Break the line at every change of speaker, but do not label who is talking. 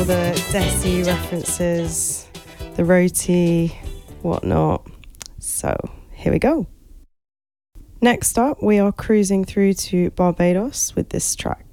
all the Desi references, the roti, whatnot. So here we go. Next up, we are cruising through to Barbados with this track.